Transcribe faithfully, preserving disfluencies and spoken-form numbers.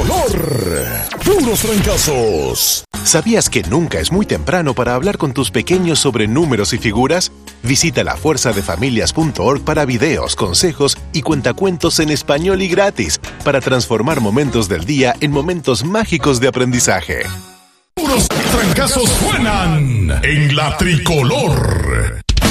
tricolor. Puros trancazos. ¿Sabías que nunca es muy temprano para hablar con tus pequeños sobre números y figuras? Visita la fuerza de familias punto org para videos, consejos y cuentacuentos en español y gratis para transformar momentos del día en momentos mágicos de aprendizaje. Puros trancazos suenan en la tricolor.